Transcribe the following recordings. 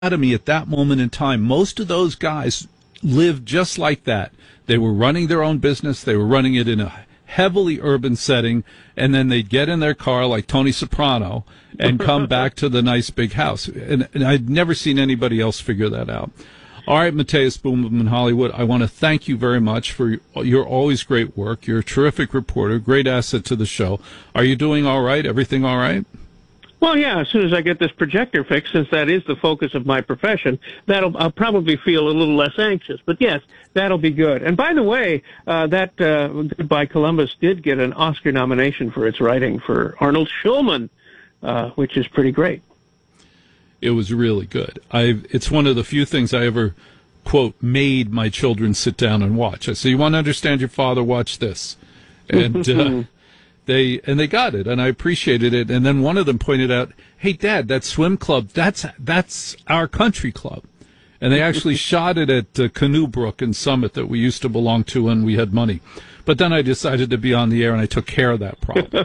Academy at that moment in time, most of those guys lived just like that. They were running their own business. They were running it in a heavily urban setting, and then they'd get in their car like Tony Soprano and come back to the nice big house. And I'd never seen anybody else figure that out. All right, Matthias Boom in Hollywood, I want to thank you very much for your always great work. You're a terrific reporter, great asset to the show. Are you doing all right? Everything all right? Well, yeah, as soon as I get this projector fixed, since that is the focus of my profession, I'll probably feel a little less anxious. But yes, that'll be good. And by the way, Goodbye Columbus did get an Oscar nomination for its writing for Arnold Schulman, which is pretty great. It was really good. It's one of the few things I ever, quote, made my children sit down and watch. I say, you want to understand your father? Watch this. And They got it, and I appreciated it. And then one of them pointed out, "Hey, Dad, that swim club, that's our country club." And they actually shot it at Canoe Brook in Summit that we used to belong to when we had money. But then I decided to be on the air, and I took care of that problem.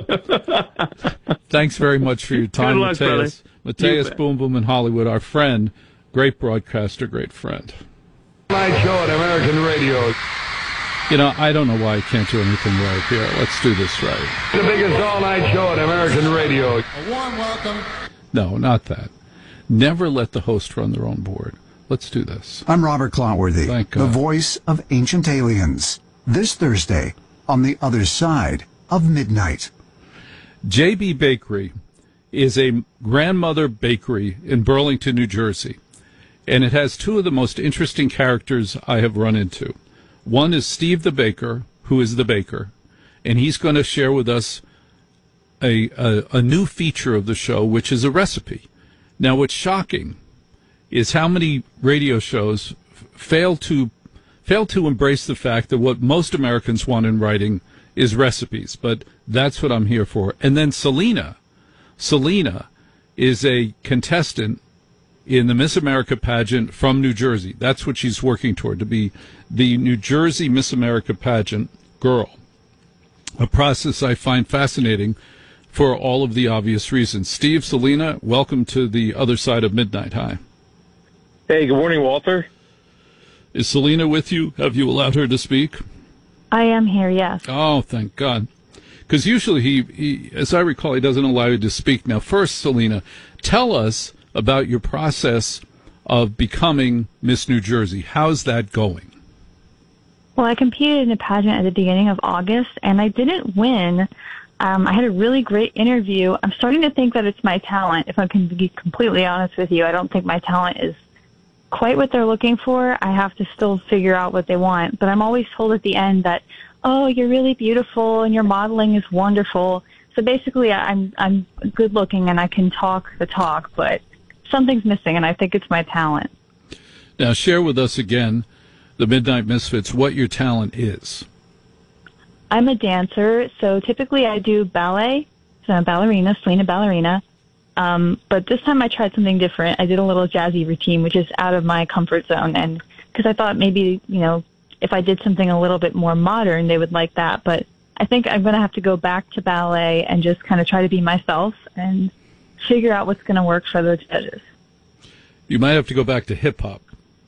Thanks very much for your time, Good luck, Matthias. brother. Matthias Boom Boom in Hollywood, our friend, great broadcaster, great friend. Night show at American radio. You know, I don't know why I can't do anything right here. Let's do this right. The biggest all-night show at American radio. A warm welcome. No, not that. Never let the host run their own board. Let's do this. I'm Robert Clotworthy, Thank God. the voice of Ancient Aliens. This Thursday, on the other side of midnight. J.B. Bakery is a grandmother bakery in Burlington, New Jersey, and it has two of the most interesting characters I have run into. One is Steve the Baker, who is the baker, and he's going to share with us a new feature of the show, which is a recipe. Now, what's shocking is how many radio shows fail to embrace the fact that what most Americans want in writing is recipes, but that's what I'm here for. And then Selena is a contestant in the Miss America pageant from New Jersey. That's what she's working toward, to be the New Jersey Miss America pageant girl. A process I find fascinating for all of the obvious reasons. Steve, Selena, welcome to the other side of midnight. Hi. Hey, good morning, Walter. Is Selena with you? Have you allowed her to speak? I am here, yes. Oh, thank God. Because usually he, as I recall, he doesn't allow you to speak. Now, first, Selena, tell us about your process of becoming Miss New Jersey. How's that going? Well, I competed in a pageant at the beginning of August, and I didn't win. I had a really great interview. I'm starting to think that it's my talent. If I can be completely honest with you, I don't think my talent is quite what they're looking for. I have to still figure out what they want. But I'm always told at the end that, oh, you're really beautiful and your modeling is wonderful. So basically, I'm good looking and I can talk the talk, but something's missing, and I think it's my talent. Now, share with us again, the Midnight Misfits, what your talent is. I'm a dancer, so typically I do ballet. So I'm a ballerina, Selena ballerina. But this time I tried something different. I did a little jazzy routine, which is out of my comfort zone. And because I thought maybe, if I did something a little bit more modern, they would like that. But I think I'm going to have to go back to ballet and just kind of try to be myself and figure out what's going to work for the judges. You might have to go back to hip-hop.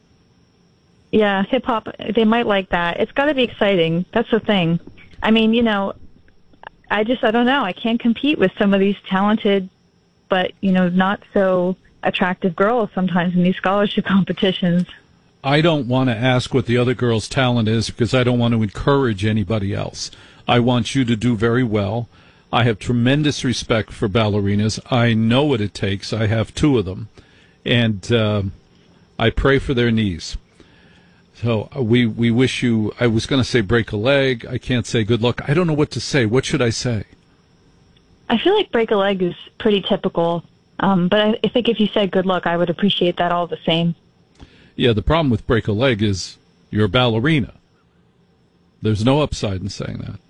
Yeah, hip-hop, they might like that. It's got to be exciting. That's the thing. I mean, I don't know. I can't compete with some of these talented but, not so attractive girls sometimes in these scholarship competitions. I don't want to ask what the other girl's talent is because I don't want to encourage anybody else. I want you to do very well. I have tremendous respect for ballerinas. I know what it takes. I have two of them. And I pray for their knees. So we wish you, I was going to say break a leg. I can't say good luck. I don't know what to say. What should I say? I feel like break a leg is pretty typical. But I think if you said good luck, I would appreciate that all the same. Yeah, the problem with break a leg is you're a ballerina. There's no upside in saying that.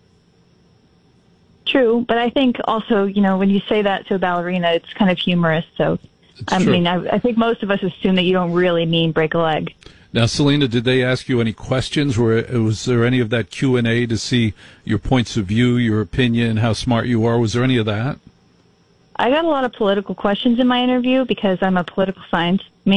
True, but I think also, when you say that to a ballerina, it's kind of humorous. So, I think most of us assume that you don't really mean break a leg. Now, Selena, did they ask you any questions? Was there any of that Q&A to see your points of view, your opinion, how smart you are? Was there any of that? I got a lot of political questions in my interview because I'm a political science